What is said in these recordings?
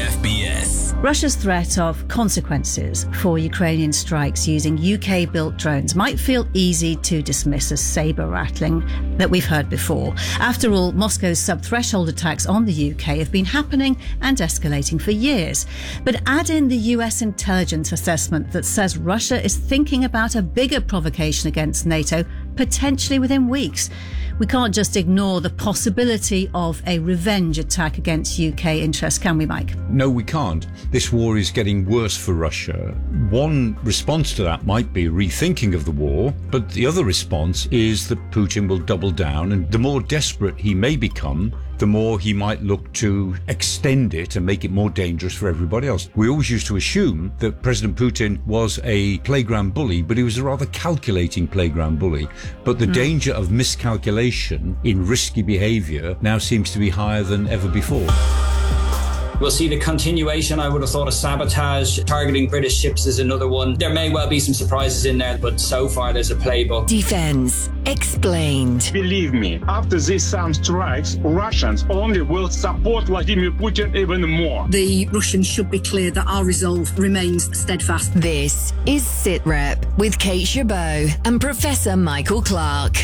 BFBS. Russia's threat of consequences for Ukrainian strikes using UK-built drones might feel easy to dismiss as saber-rattling that we've heard before. After all, Moscow's sub-threshold attacks on the UK have been happening and escalating for years. But add in the US intelligence assessment that says Russia is thinking about a bigger provocation against NATO, potentially within weeks. We can't just ignore the possibility of a revenge attack against UK interests, can we, Mike? No, we can't. This war is getting worse for Russia. One response to that might be rethinking of the war, but the other response is that Putin will double down, and the more desperate he may become, the more he might look to extend it and make it more dangerous for everybody else. We always used to assume that President Putin was a playground bully, but he was a rather calculating playground bully. But the danger of miscalculation in risky behavior now seems to be higher than ever before. We'll see the continuation, I would have thought, of sabotage. Targeting British ships is another one. There may well be some surprises in there, but so far there's a playbook. Defense explained. Believe me, after these some strikes, Russians only will support Vladimir Putin even more. The Russians should be clear that our resolve remains steadfast. This is SitRep with Kate Chabot and Professor Michael Clark.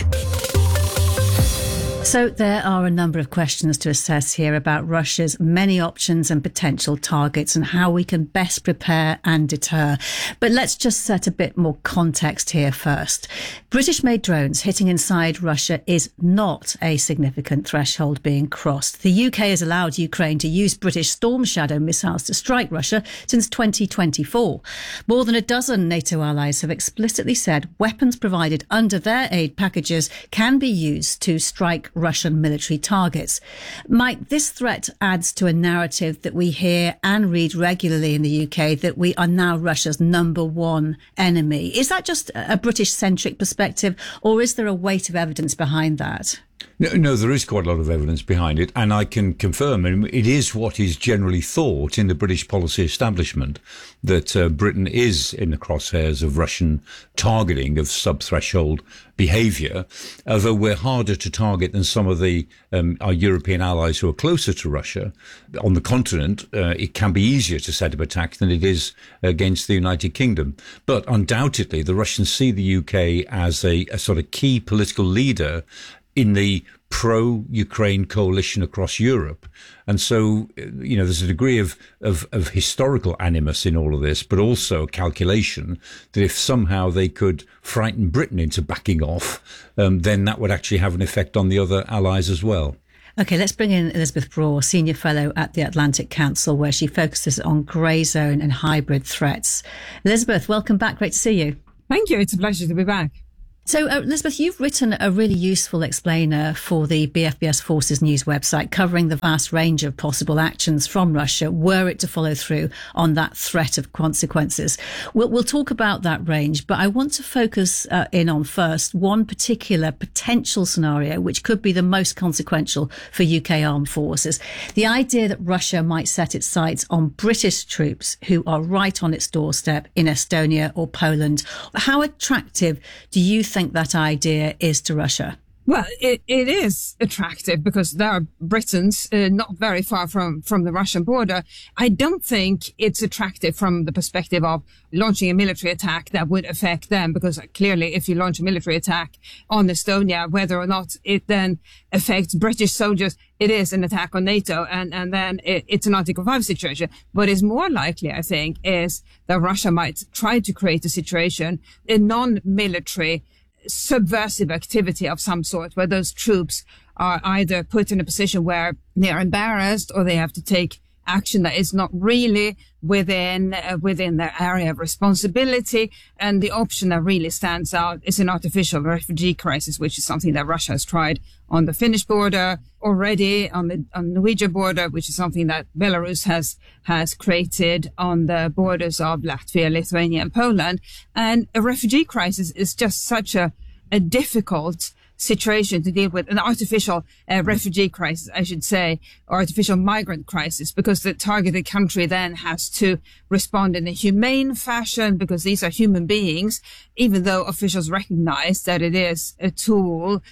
So there are a number of questions to assess here about Russia's many options and potential targets and how we can best prepare and deter. But let's just set a bit more context here first. British-made drones hitting inside Russia is not a significant threshold being crossed. The UK has allowed Ukraine to use British Storm Shadow missiles to strike Russia since 2024. More than a dozen NATO allies have explicitly said weapons provided under their aid packages can be used to strike Russian military targets. Mike, this threat adds to a narrative that we hear and read regularly in the UK that we are now Russia's number one enemy. Is that just a British-centric perspective, or is there a weight of evidence behind that? No, there is quite a lot of evidence behind it, and I can confirm, and it is what is generally thought in the British policy establishment, that Britain is in the crosshairs of Russian targeting of sub-threshold behaviour, although we're harder to target than some of our European allies who are closer to Russia. On the continent, it can be easier to set up attacks than it is against the United Kingdom. But undoubtedly, the Russians see the UK as a sort of key political leader in the pro-Ukraine coalition across Europe. And so, there's a degree of historical animus in all of this, but also a calculation that if somehow they could frighten Britain into backing off, then that would actually have an effect on the other allies as well. OK, let's bring in Elizabeth Braw, Senior Fellow at the Atlantic Council, where she focuses on grey zone and hybrid threats. Elizabeth, welcome back. Great to see you. Thank you. It's a pleasure to be back. So, Elizabeth, you've written a really useful explainer for the BFBS Forces News website covering the vast range of possible actions from Russia were it to follow through on that threat of consequences. We'll talk about that range, but I want to focus in on first one particular potential scenario which could be the most consequential for UK armed forces. The idea that Russia might set its sights on British troops who are right on its doorstep in Estonia or Poland. How attractive do you think that idea is to Russia? Well, it is attractive because there are Britons not very far from the Russian border. I don't think it's attractive from the perspective of launching a military attack that would affect them, because clearly if you launch a military attack on Estonia, whether or not it then affects British soldiers, it is an attack on NATO, and then it's an Article 5 situation. What is more likely, I think, is that Russia might try to create a situation, a non-military subversive activity of some sort, where those troops are either put in a position where they are embarrassed or they have to take action that is not really within their area of responsibility. And the option that really stands out is an artificial refugee crisis, which is something that Russia has tried on the Finnish border already, on the Norwegian border, which is something that Belarus has created on the borders of Latvia, Lithuania, and Poland. And a refugee crisis is just such a difficult situation to deal with an artificial refugee crisis, I should say, or artificial migrant crisis, because the targeted country then has to respond in a humane fashion because these are human beings, even though officials recognize that it is a tool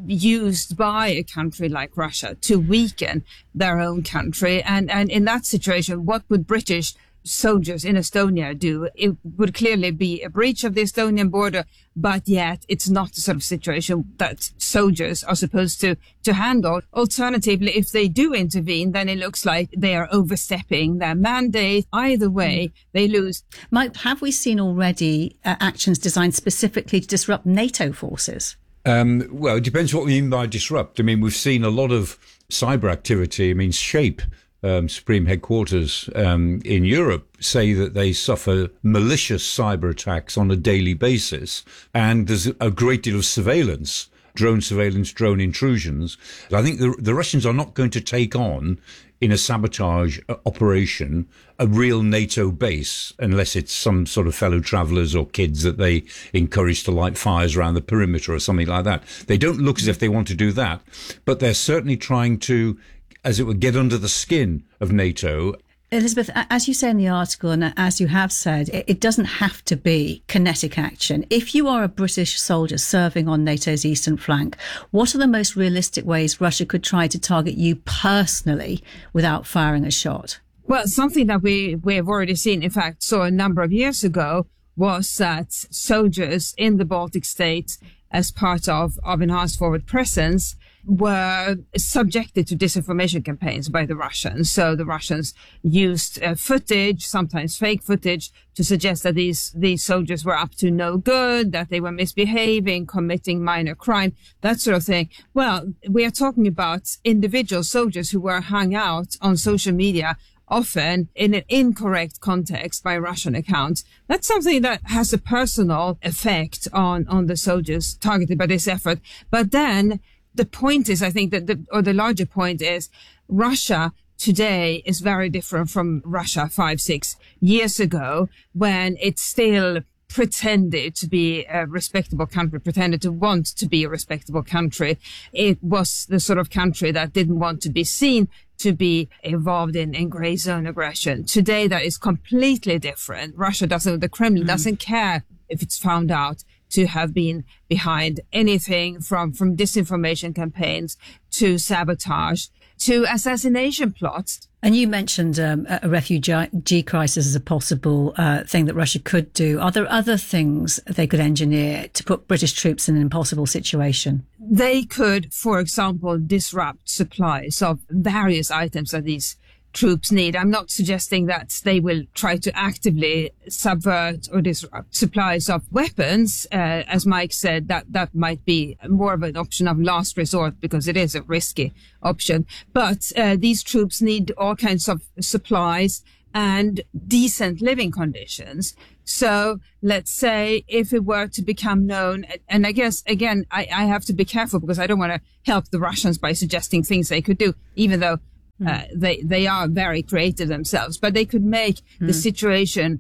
used by a country like Russia to weaken their own country. And in that situation, what would British soldiers in Estonia do? It would clearly be a breach of the Estonian border, but yet it's not the sort of situation that soldiers are supposed to handle. Alternatively, if they do intervene, then it looks like they are overstepping their mandate. Either way, they lose. Mike, have we seen already actions designed specifically to disrupt NATO forces? Well, it depends what we mean by disrupt. I mean, we've seen a lot of cyber activity. I mean, SHAPE, Supreme Headquarters in Europe, say that they suffer malicious cyber attacks on a daily basis. And there's a great deal of surveillance, drone intrusions. I think the Russians are not going to take on, in a sabotage operation, a real NATO base, unless it's some sort of fellow travellers or kids that they encourage to light fires around the perimeter or something like that. They don't look as if they want to do that, but they're certainly trying to, as it would, get under the skin of NATO. Elizabeth, as you say in the article, and as you have said, it doesn't have to be kinetic action. If you are a British soldier serving on NATO's eastern flank, what are the most realistic ways Russia could try to target you personally without firing a shot? Well, something that we have already seen, in fact, saw a number of years ago, was that soldiers in the Baltic states, as part of enhanced forward presence, were subjected to disinformation campaigns by the Russians. So the Russians used footage, sometimes fake footage, to suggest that these soldiers were up to no good, that they were misbehaving, committing minor crime, that sort of thing. Well, we are talking about individual soldiers who were hung out on social media, often in an incorrect context by Russian accounts. That's something that has a personal effect on the soldiers targeted by this effort. But then the point is, I think that the larger point is, Russia today is very different from Russia 5-6 years ago, when it still pretended to be a respectable country, pretended to want to be a respectable country. It was the sort of country that didn't want to be seen to be involved in gray zone aggression. Today, that is completely different. The Kremlin doesn't care if it's found out to have been behind anything from disinformation campaigns to sabotage to assassination plots. And you mentioned a refugee crisis as a possible thing that Russia could do. Are there other things they could engineer to put British troops in an impossible situation? They could, for example, disrupt supplies of various items that these troops need. I'm not suggesting that they will try to actively subvert or disrupt supplies of weapons. As Mike said, that might be more of an option of last resort because it is a risky option. But these troops need all kinds of supplies and decent living conditions. So let's say if it were to become known, and I guess, again, I have to be careful because I don't want to help the Russians by suggesting things they could do, even though they are very creative themselves, but they could make the situation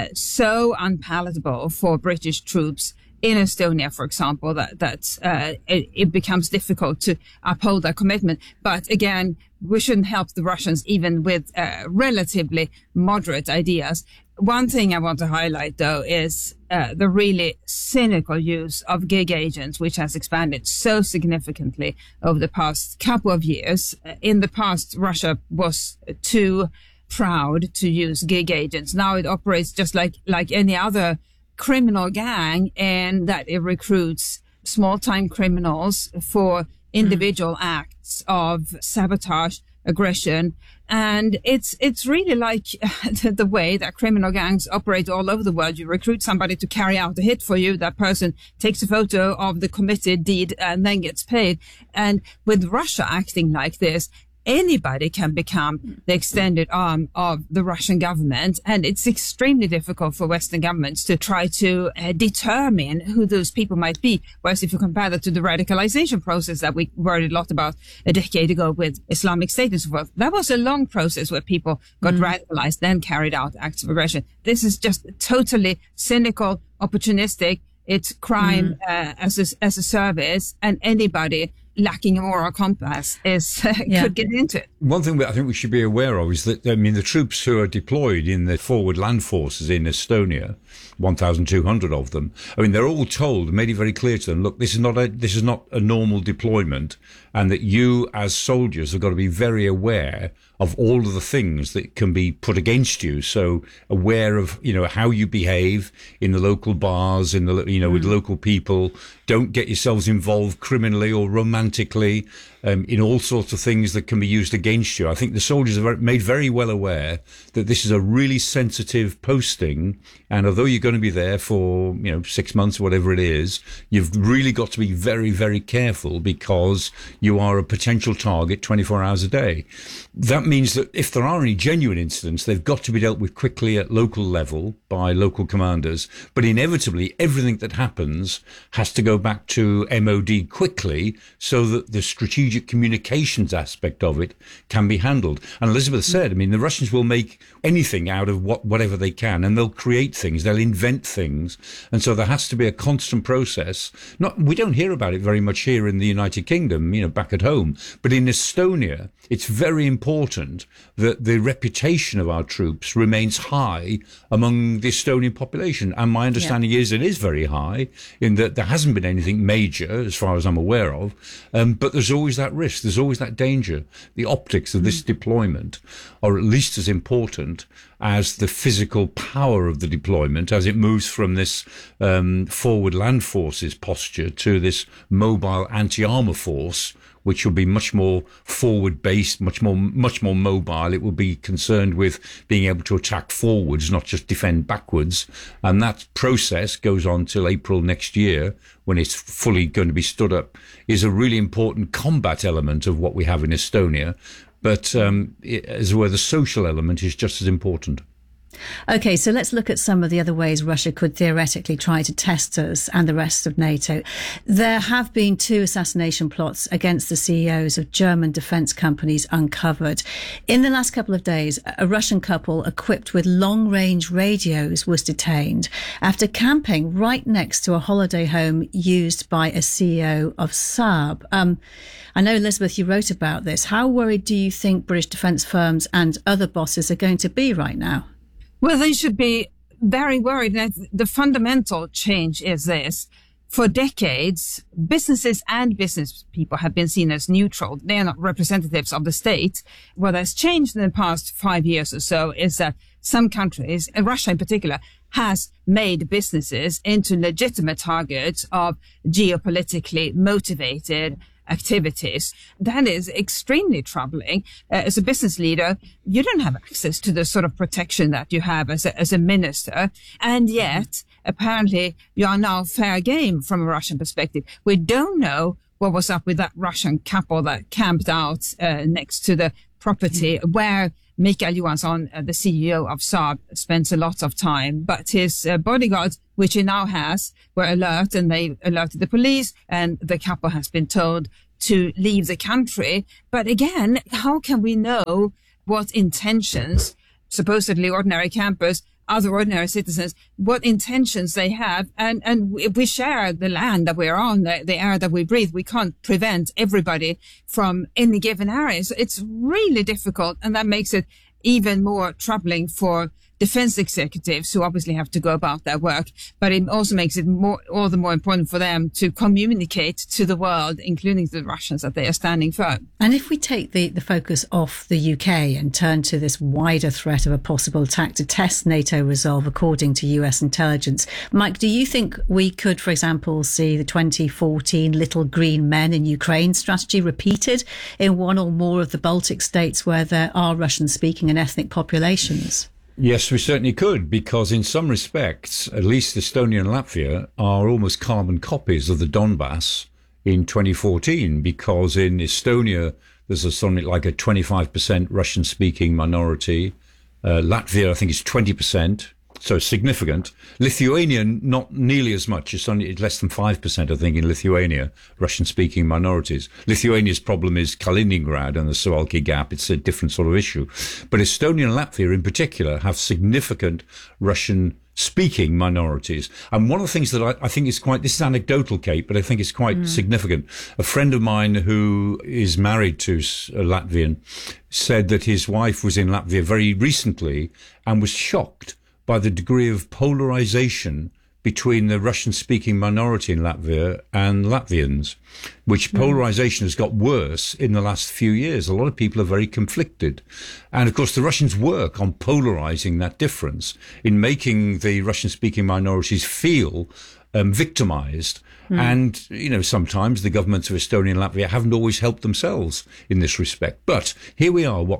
so unpalatable for British troops in Estonia, for example, that it becomes difficult to uphold their commitment. But again, we shouldn't help the Russians even with relatively moderate ideas. One thing I want to highlight, though, is the really cynical use of gig agents, which has expanded so significantly over the past couple of years. In the past, Russia was too proud to use gig agents. Now it operates just like any other criminal gang, and that it recruits small-time criminals for individual acts of sabotage, aggression. And it's really like the way that criminal gangs operate all over the world. You recruit somebody to carry out a hit for you. That person takes a photo of the committed deed and then gets paid. And with Russia acting like this, anybody can become the extended arm of the Russian government. And it's extremely difficult for Western governments to try to determine who those people might be. Whereas if you compare that to the radicalization process that we worried a lot about a decade ago with Islamic State and so forth, that was a long process where people got radicalized, then carried out acts of aggression. This is just totally cynical, opportunistic. It's crime as a service, and anybody lacking a moral compass could get into it. One thing that I think we should be aware of is that, I mean, the troops who are deployed in the forward land forces in Estonia, 1,200 of them, I mean, they're all told, made it very clear to them, look, this is not a normal deployment, and that you as soldiers have got to be very aware of all of the things that can be put against you. So aware of, how you behave in the local bars, with local people. Don't get yourselves involved criminally or romantically in all sorts of things that can be used against you. I think the soldiers are made very well aware that this is a really sensitive posting. And although you're going to be there for, 6 months or whatever it is, you've really got to be very, very careful because you are a potential target 24 hours a day. That means that if there are any genuine incidents, they've got to be dealt with quickly at local level by local commanders. But inevitably, everything that happens has to go back to MOD quickly so that the strategic communications aspect of it can be handled. And Elizabeth said, I mean, the Russians will make anything out of whatever they can, and they'll create things, they'll invent things. And so there has to be a constant process. We don't hear about it very much here in the United Kingdom, back at home. But in Estonia, it's very important that the reputation of our troops remains high among the Estonian population. And my understanding is it is very high, in that there hasn't been anything major, as far as I'm aware of. But there's always that risk. There's always that danger. The optics of this deployment are at least as important as the physical power of the deployment as it moves from this forward land forces posture to this mobile anti-armor force, which will be much more forward-based, much more mobile. It will be concerned with being able to attack forwards, not just defend backwards. And that process goes on till April next year, when it's fully going to be stood up, is a really important combat element of what we have in Estonia. But as well, the social element is just as important. Okay, so let's look at some of the other ways Russia could theoretically try to test us and the rest of NATO. There have been 2 assassination plots against the CEOs of German defence companies uncovered. In the last couple of days, a Russian couple equipped with long-range radios was detained after camping right next to a holiday home used by a CEO of Saab. I know, Elizabeth, you wrote about this. How worried do you think British defence firms and other bosses are going to be right now? Well, they should be very worried. The fundamental change is this. For decades, businesses and business people have been seen as neutral. They are not representatives of the state. What has changed in the past 5 years or so is that some countries, and Russia in particular, has made businesses into legitimate targets of geopolitically motivated activities. That is extremely troubling. As a business leader, you don't have access to the sort of protection that you have as a minister. And yet, apparently, you are now fair game from a Russian perspective. We don't know what was up with that Russian couple that camped out next to the property where Mikael Johansson, the CEO of Saab, spends a lot of time. But his bodyguards, which he now has, were alert, and they alerted the police, and the couple has been told to leave the country. But again, how can we know what intentions supposedly ordinary campers, other ordinary citizens, what intentions they have? And if we share the land that we're on, the air that we breathe, we can't prevent everybody from any given area. So it's really difficult, and that makes it even more troubling for defense executives who obviously have to go about their work, but it also makes it all the more important for them to communicate to the world, including to the Russians, that they are standing firm. And if we take the focus off the UK and turn to this wider threat of a possible attack to test NATO resolve, according to US intelligence, Mike, do you think we could, for example, see the 2014 little green men in Ukraine strategy repeated in one or more of the Baltic states where there are Russian-speaking and ethnic populations? Yes, we certainly could, because in some respects, at least Estonia and Latvia are almost carbon copies of the Donbass in 2014, because in Estonia, there's something like a 25% Russian-speaking minority. Latvia, I think, is 20%, so significant. Lithuania, not nearly as much. It's only less than 5%, I think, in Lithuania, Russian-speaking minorities. Lithuania's problem is Kaliningrad and the Suwalki Gap. It's a different sort of issue. But Estonia and Latvia in particular have significant Russian speaking minorities. And one of the things that I think is this is anecdotal, Kate, but I think it's quite significant. A friend of mine who is married to a Latvian said that his wife was in Latvia very recently and was shocked by the degree of polarization between the Russian-speaking minority in Latvia and Latvians, which polarization has got worse in the last few years. A lot of people are very conflicted. And, of course, the Russians work on polarizing that difference, in making the Russian-speaking minorities feel victimized. And, you know, sometimes the governments of Estonia and Latvia haven't always helped themselves in this respect. But here we are,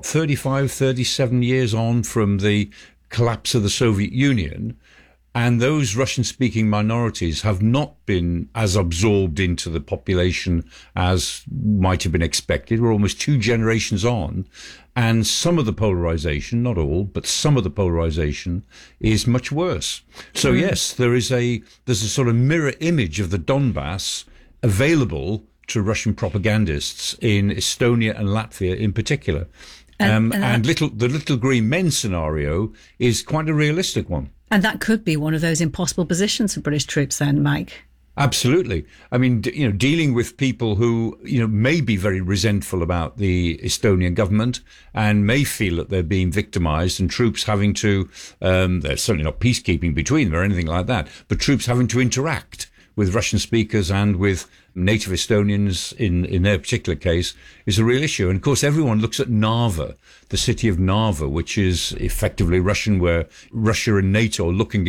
37 years on from the collapse of the Soviet Union, and those Russian-speaking minorities have not been as absorbed into the population as might have been expected. We're almost 2 generations on, and some of the polarization, not all, but some of the polarization is much worse. So yes, there's a sort of mirror image of the Donbass available to Russian propagandists in Estonia and Latvia in particular. And the little green men scenario is quite a realistic one. And that could be one of those impossible positions for British troops then, Mike. Absolutely. I mean, you know, dealing with people who, you know, may be very resentful about the Estonian government and may feel that they're being victimized, and troops having to, there's certainly not peacekeeping between them or anything like that, but troops having to interact with Russian speakers and with native Estonians in their particular case is a real issue. And of course, everyone looks at Narva, the city of Narva, which is effectively Russian, where Russia and NATO are looking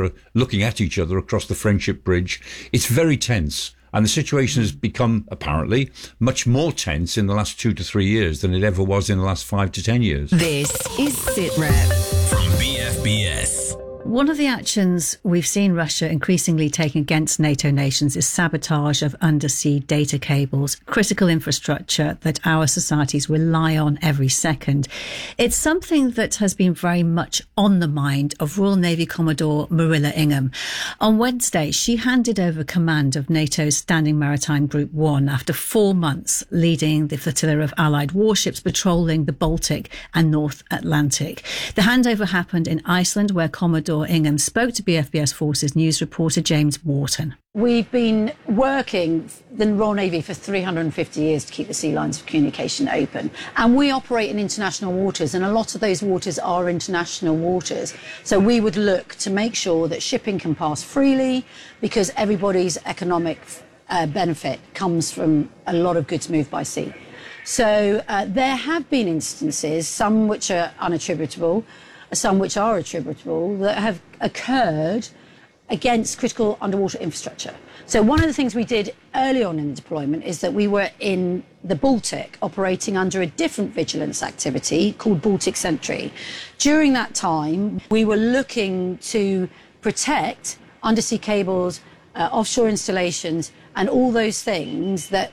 at each other across the Friendship Bridge. It's very tense. And the situation has become, apparently, much more tense in the last 2 to 3 years than it ever was in the last 5 to 10 years. This is SITREP from BFBS. One of the actions we've seen Russia increasingly taking against NATO nations is sabotage of undersea data cables, critical infrastructure that our societies rely on every second. It's something that has been very much on the mind of Royal Navy Commodore Marilla Ingham. On Wednesday, she handed over command of NATO's Standing Maritime Group 1 after 4 months leading the flotilla of Allied warships patrolling the Baltic and North Atlantic. The handover happened in Iceland, where Commodore Ingham spoke to BFBS Forces news reporter James Wharton. We've been working, the Royal Navy, for 350 years to keep the sea lines of communication open. And we operate in international waters, and a lot of those waters are international waters. So we would look to make sure that shipping can pass freely, because everybody's economic benefit comes from a lot of goods moved by sea. So there have been instances, some which are unattributable, some which are attributable, that have occurred against critical underwater infrastructure. So one of the things we did early on in the deployment is that we were in the Baltic operating under a different vigilance activity called Baltic Sentry. During that time, we were looking to protect undersea cables, offshore installations, and all those things that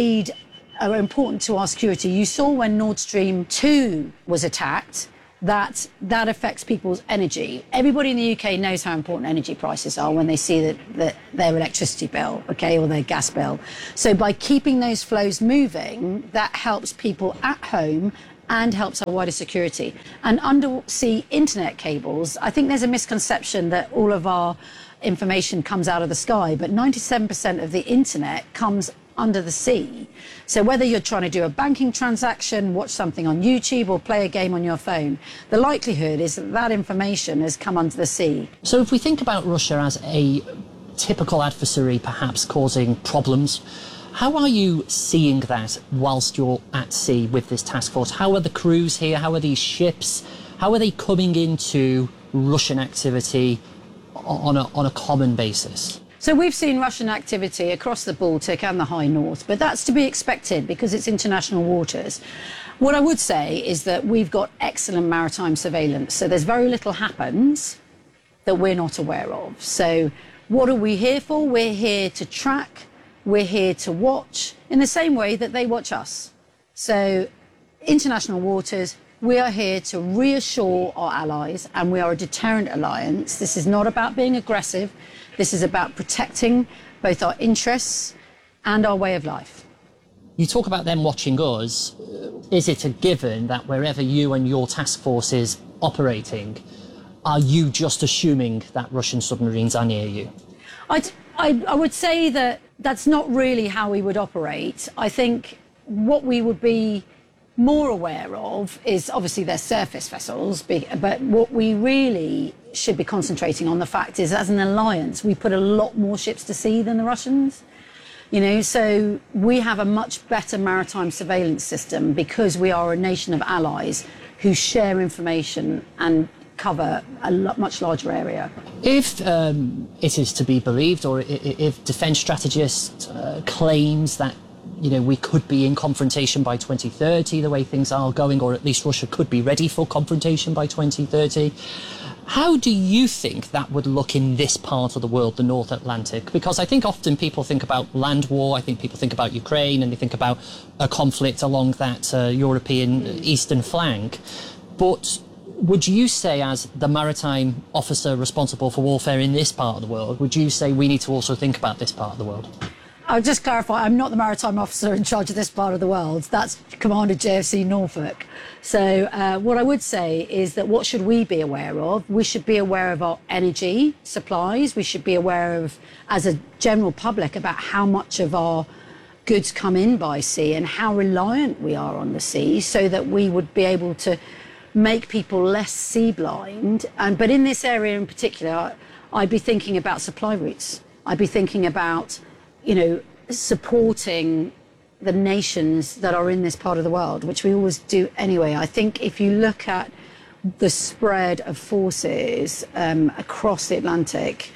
are important to our security. You saw when Nord Stream 2 was attacked, that affects people's energy. Everybody in the UK knows how important energy prices are when they see that their electricity bill, okay, or their gas bill. So by keeping those flows moving, that helps people at home and helps our wider security. And undersea internet cables, I think there's a misconception that all of our information comes out of the sky, but 97% of the internet comes under the sea. So whether you're trying to do a banking transaction, watch something on YouTube, or play a game on your phone, the likelihood is that that information has come under the sea. So if we think about Russia as a typical adversary perhaps causing problems, how are you seeing that whilst you're at sea with this task force? How are the crews here? How are these ships? How are they coming into Russian activity on a common basis? So we've seen Russian activity across the Baltic and the High North, but that's to be expected because it's international waters. What I would say is that we've got excellent maritime surveillance, so there's very little happens that we're not aware of. So what are we here for? We're here to track, we're here to watch, in the same way that they watch us. So international waters, we are here to reassure our allies, and we are a deterrent alliance. This is not about being aggressive. This is about protecting both our interests and our way of life. You talk about them watching us. Is it a given that wherever you and your task force is operating, are you just assuming that Russian submarines are near you? I would say that that's not really how we would operate. I think what we would be more aware of is obviously their surface vessels, but what we really should be concentrating on the fact is, as an alliance, we put a lot more ships to sea than the Russians. So we have a much better maritime surveillance system because we are a nation of allies who share information and cover a much larger area. If it is to be believed, or if defence strategists claims that we could be in confrontation by 2030, the way things are going, or at least Russia could be ready for confrontation by 2030. How do you think that would look in this part of the world, the North Atlantic? Because I think often people think about land war, I think people think about Ukraine, and they think about a conflict along that European eastern flank. But would you say, as the maritime officer responsible for warfare in this part of the world, would you say we need to also think about this part of the world? I'll just clarify, I'm not the maritime officer in charge of this part of the world. That's Commander JFC Norfolk. So what I would say is that what should we be aware of? We should be aware of our energy supplies. We should be aware of, as a general public, about how much of our goods come in by sea and how reliant we are on the sea, so that we would be able to make people less sea blind. But in this area in particular, I'd be thinking about supply routes. I'd be thinking about supporting the nations that are in this part of the world, which we always do anyway. I think if you look at the spread of forces across the Atlantic,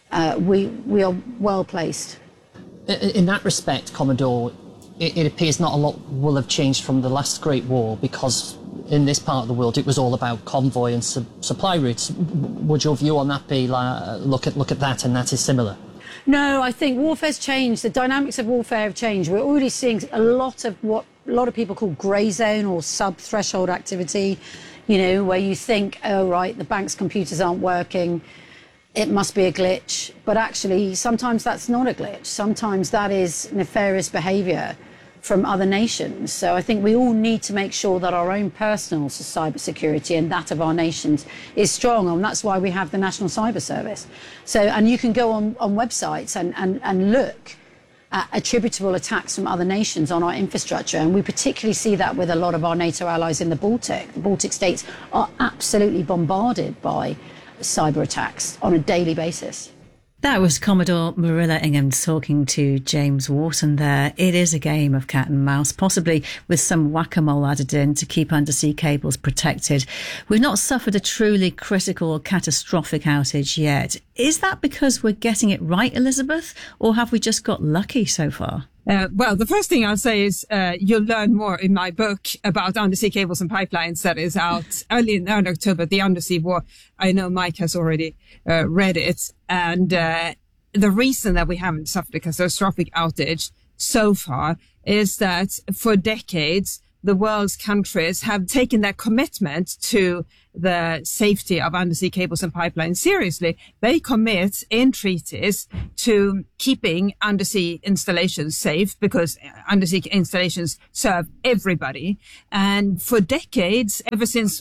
we are well placed. In that respect, Commodore, it appears not a lot will have changed from the last Great War, because in this part of the world it was all about convoy and supply routes. Would your view on that be look at that, and that is similar? No, I think warfare's changed. The dynamics of warfare have changed. We're already seeing a lot of what a lot of people call grey zone or sub-threshold activity, where you think, oh, right, the bank's computers aren't working, it must be a glitch. But actually, sometimes that's not a glitch. Sometimes that is nefarious behaviour from other nations. So I think we all need to make sure that our own personal cybersecurity and that of our nations is strong, and that's why we have the National Cyber Service. So, and you can go on websites and look at attributable attacks from other nations on our infrastructure, and we particularly see that with a lot of our NATO allies in the Baltic. The Baltic states are absolutely bombarded by cyber attacks on a daily basis. That was Commodore Marilla Ingham talking to James Wharton there. It is a game of cat and mouse, possibly with some whack-a-mole added in to keep undersea cables protected. We've not suffered a truly critical or catastrophic outage yet. Is that because we're getting it right, Elizabeth, or have we just got lucky so far? Well, the first thing I'll say is you'll learn more in my book about undersea cables and pipelines that is out early in October, The Undersea War. I know Mike has already read it. And the reason that we haven't suffered a catastrophic outage so far is that for decades, the world's countries have taken their commitment to the safety of undersea cables and pipelines seriously. They commit in treaties to keeping undersea installations safe, because undersea installations serve everybody. And for decades, since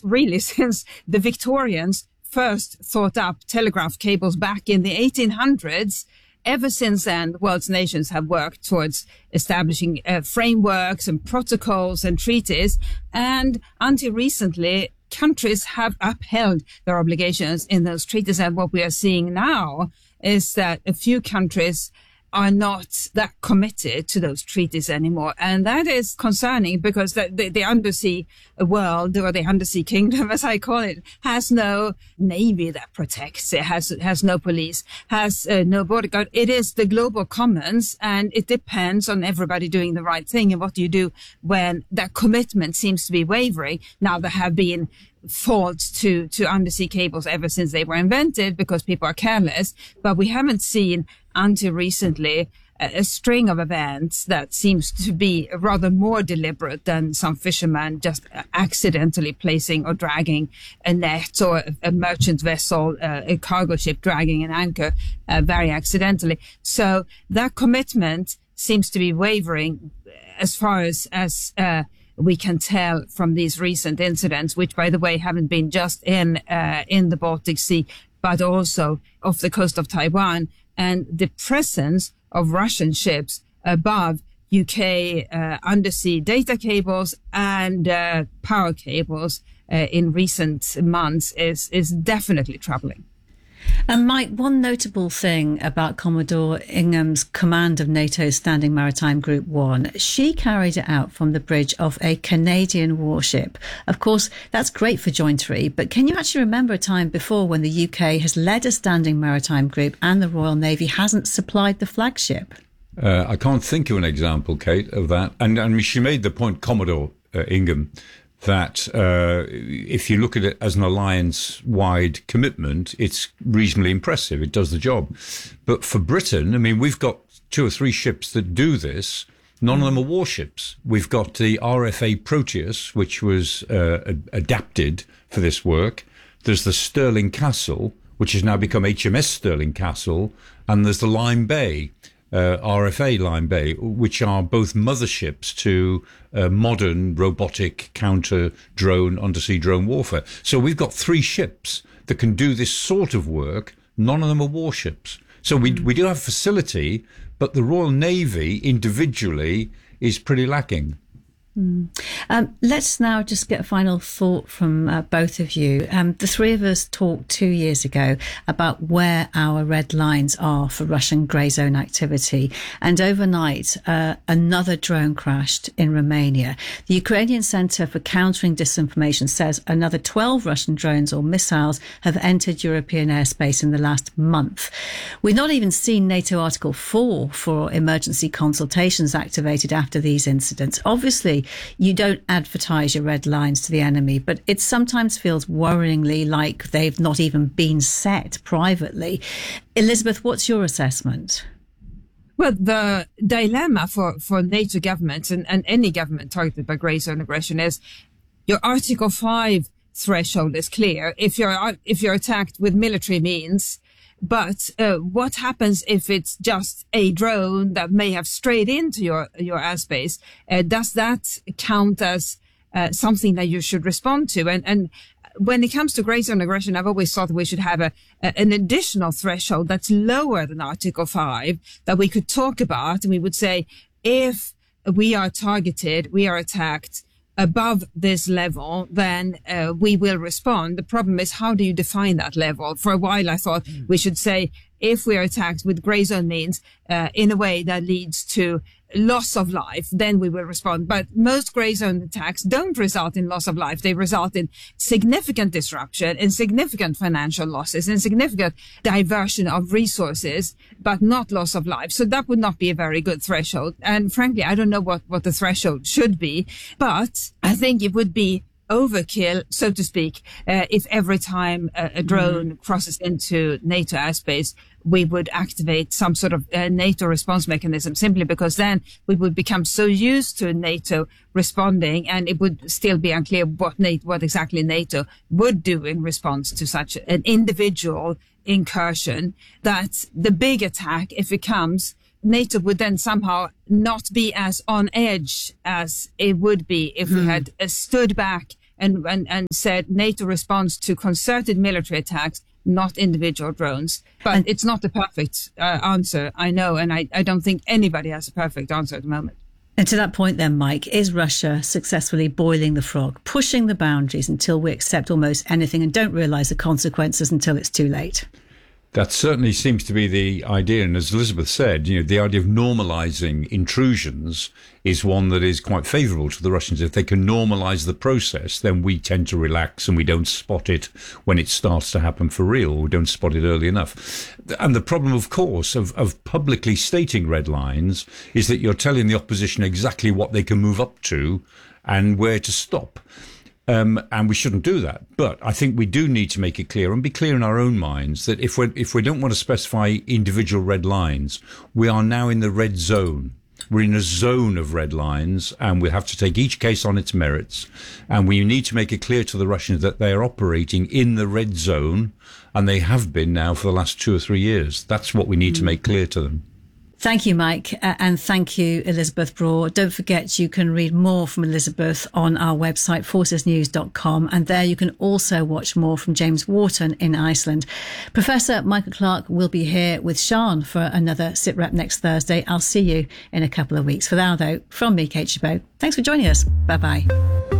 the Victorians first thought up telegraph cables back in the 1800s, ever since then, the world's nations have worked towards establishing frameworks and protocols and treaties. And until recently, countries have upheld their obligations in those treaties. And what we are seeing now is that a few countries are not that committed to those treaties anymore. And that is concerning, because the undersea world, or the undersea kingdom, as I call it, has no navy that protects. It has no police, has no border guard. It is the global commons, and it depends on everybody doing the right thing. And what do you do when that commitment seems to be wavering? Now, there have been faults to undersea cables ever since they were invented, because people are careless, but we haven't seen until recently a string of events that seems to be rather more deliberate than some fisherman just accidentally placing or dragging a net, or a merchant vessel, a cargo ship dragging an anchor very accidentally. So that commitment seems to be wavering as far as we can tell from these recent incidents, which, by the way, haven't been just in the Baltic Sea, but also off the coast of Taiwan, and the presence of Russian ships above UK undersea data cables and power cables in recent months is definitely troubling. And Mike, one notable thing about Commodore Ingham's command of NATO's Standing Maritime Group 1, she carried it out from the bridge of a Canadian warship. Of course, that's great for jointery, but can you actually remember a time before when the UK has led a Standing Maritime Group and the Royal Navy hasn't supplied the flagship? I can't think of an example, Kate, of that. And she made the point, Commodore Ingham, that if you look at it as an alliance-wide commitment, it's reasonably impressive. It does the job. But for Britain, I mean, we've got 2 or 3 ships that do this. None of them are warships. We've got the RFA Proteus, which was adapted for this work. There's the Stirling Castle, which has now become HMS Stirling Castle. And there's the Lyme Bay. RFA Lyme Bay, which are both motherships to modern robotic counter-drone, undersea drone warfare. So we've got 3 ships that can do this sort of work. None of them are warships. So we do have facility, but the Royal Navy individually is pretty lacking. Let's now just get a final thought from both of you. The 3 of us talked 2 years ago about where our red lines are for Russian grey zone activity. And overnight, another drone crashed in Romania. The Ukrainian Centre for Countering Disinformation says another 12 Russian drones or missiles have entered European airspace in the last month. We've not even seen NATO Article 4 for emergency consultations activated after these incidents. Obviously, you don't advertise your red lines to the enemy, but it sometimes feels worryingly like they've not even been set privately. Elizabeth, what's your assessment? Well, the dilemma for NATO governments and any government targeted by grey zone aggression is your Article 5 threshold is clear. If you're attacked with military means, but what happens if it's just a drone that may have strayed into your airspace? Does that count as something that you should respond to? And when it comes to grey zone aggression, I've always thought we should have an additional threshold that's lower than Article 5 that we could talk about. And we would say, if we are targeted, we are attacked above this level, then we will respond. The problem is, how do you define that level? For a while, I thought we should say, if we are attacked with grey zone means in a way that leads to loss of life, then we will respond. But most grey zone attacks don't result in loss of life. They result in significant disruption, in significant financial losses, in significant diversion of resources, but not loss of life. So that would not be a very good threshold. And frankly, I don't know what the threshold should be, but I think it would be overkill, so to speak, if every time a drone crosses into NATO airspace, we would activate some sort of NATO response mechanism, simply because then we would become so used to NATO responding, and it would still be unclear what exactly NATO would do in response to such an individual incursion, that the big attack, if it comes, NATO would then somehow not be as on edge as it would be if we had stood back and said NATO responds to concerted military attacks, not individual drones. But it's not the perfect answer, I know, and I don't think anybody has a perfect answer at the moment. And to that point then, Mike, is Russia successfully boiling the frog, pushing the boundaries until we accept almost anything and don't realise the consequences until it's too late? That certainly seems to be the idea. And as Elizabeth said, the idea of normalising intrusions is one that is quite favourable to the Russians. If they can normalise the process, then we tend to relax and we don't spot it when it starts to happen for real. We don't spot it early enough. And the problem, of course, of publicly stating red lines is that you're telling the opposition exactly what they can move up to and where to stop. And we shouldn't do that. But I think we do need to make it clear and be clear in our own minds that if we don't want to specify individual red lines, we are now in the red zone. We're in a zone of red lines, and we have to take each case on its merits. And we need to make it clear to the Russians that they are operating in the red zone, and they have been now for the last 2 or 3 years. That's what we need to make clear to them. Thank you, Mike, and thank you, Elizabeth Braw. Don't forget you can read more from Elizabeth on our website, forcesnews.com, and there you can also watch more from James Wharton in Iceland. Professor Michael Clarke will be here with Sian for another SITREP next Thursday. I'll see you in a couple of weeks. For now, though, from me, Kate Chabot, thanks for joining us. Bye-bye.